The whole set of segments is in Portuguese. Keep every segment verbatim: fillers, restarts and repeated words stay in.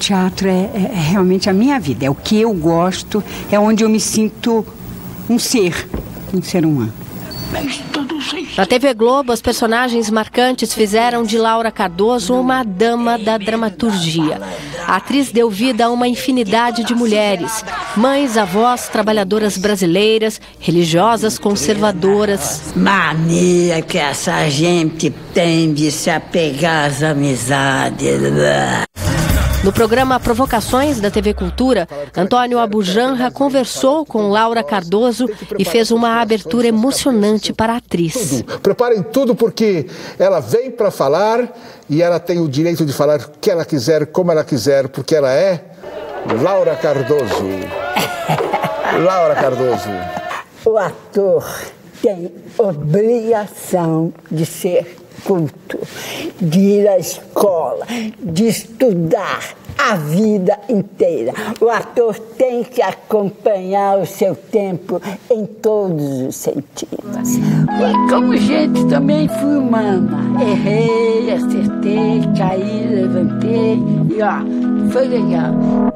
teatro é, é, é realmente a minha vida, é o que eu gosto, é onde eu me sinto um ser, um ser humano. Na T V Globo, as personagens marcantes fizeram de Laura Cardoso uma dama da dramaturgia. A atriz deu vida a uma infinidade de mulheres, mães, avós, trabalhadoras brasileiras, religiosas, conservadoras. Mania que essa gente tem de se apegar às amizades. No programa Provocações da T V Cultura, Antônio Abujamra conversou com Laura Cardoso e fez uma abertura emocionante para a atriz. Tudo. Preparem tudo porque ela vem para falar e ela tem o direito de falar o que ela quiser, como ela quiser, porque ela é Laura Cardoso. Laura Cardoso. O ator tem obrigação de ser culto, de ir à escola, de estudar a vida inteira. O ator tem que acompanhar o seu tempo em todos os sentidos. Como gente, também fui humana. Errei, acertei, caí, levantei e ó, foi legal.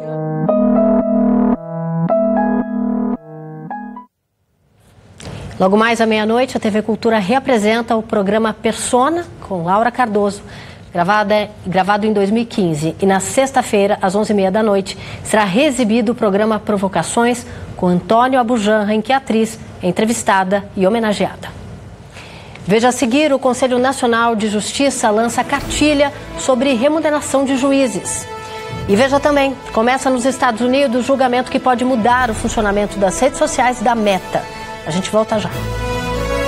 Logo mais à meia-noite, a T V Cultura reapresenta o programa Persona, com Laura Cardoso, gravada, gravado em dois mil e quinze. E na sexta-feira, às onze e meia da noite, será reexibido o programa Provocações, com Antônio Abujamra, em que a atriz é entrevistada e homenageada. Veja a seguir, o Conselho Nacional de Justiça lança cartilha sobre remuneração de juízes. E veja também, começa nos Estados Unidos o julgamento que pode mudar o funcionamento das redes sociais da Meta. A gente volta já.